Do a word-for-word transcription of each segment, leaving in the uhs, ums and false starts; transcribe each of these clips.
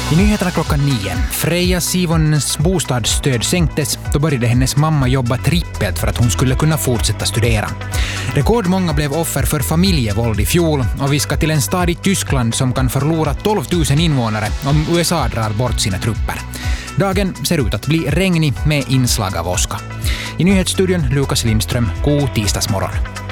I nyheterna klockan nio. Freja Sivonens bostadsstöd sänktes. Då började hennes mamma jobba trippelt för att hon skulle kunna fortsätta studera. Rekordmånga blev offer för familjevåld i fjol och vi ska till en stad i Tyskland som kan förlora tolv tusen invånare om U S A drar bort sina trupper. Dagen ser ut att bli regnig med inslag av åska. I nyhetsstudion Lukas Lindström, god tisdagsmorgon.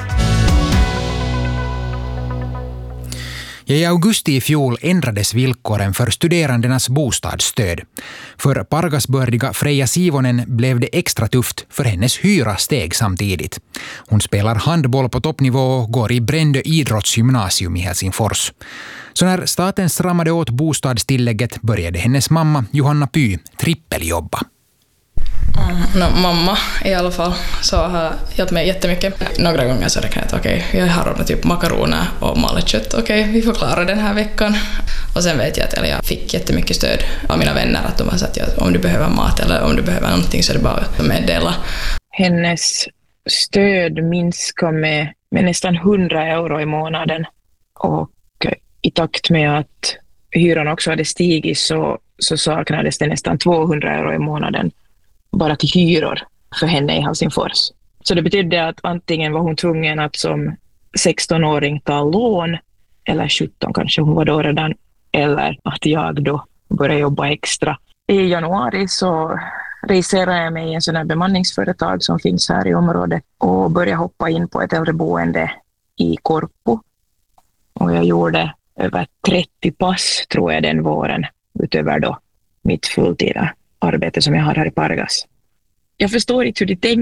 I augusti i fjol ändrades villkoren för studerandernas bostadsstöd. För Pargasbördiga Freja Sivonen blev det extra tufft för hennes hyra steg samtidigt. Hon spelar handboll på toppnivå och går i Brändö idrottsgymnasium i Helsingfors. Så när staten stramade åt bostadstillägget började hennes mamma Johanna Py trippeljobba. Mm, no, mamma i alla fall så har hjälpt mig jättemycket. Några gånger så räknar jag att okej, okay, jag har råd med typ makaroner och malet kött. Okej, okay, vi får klara den här veckan. Och sen vet jag att eller jag fick jättemycket stöd av mina vänner att de har sagt att om du behöver mat eller om du behöver någonting så är det bara att meddela. Hennes stöd minskar med, med nästan hundra euro i månaden. Och i takt med att hyran också hade stigit så, så saknades det nästan tvåhundra euro i månaden bara till hyror för henne i Helsingfors. Så det betydde att antingen var hon tvungen att som sexton-åring ta lån, eller sjutton kanske hon var då redan, eller att jag då började jobba extra. I januari så registrerade jag mig i en sån här bemanningsföretag som finns här i området och började hoppa in på ett äldreboende i Korpo. Och jag gjorde över trettio pass tror jag den våren utöver då mitt fulltida arbete som jag har här i Pargas. Jag förstår inte hur de tänker.